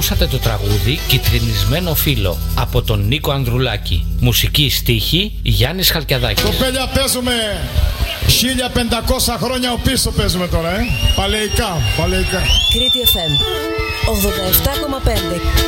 Ακούσατε το τραγούδι «Κιτρινισμένο φύλλο» από τον Νίκο Ανδρουλάκη. Μουσική στίχη Γιάννης Χαλκιαδάκης. Κοπέλια, παίζουμε 1500 χρόνια πίσω, παίζουμε τώρα, παλαιικά. Κρήτη FM 87,5.